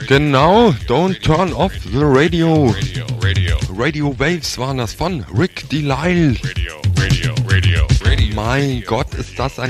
Genau, Don't Turn Off the Radio. Radio. Radio Waves waren das von Rick Delisle. Radio. Mein Gott, ist das ein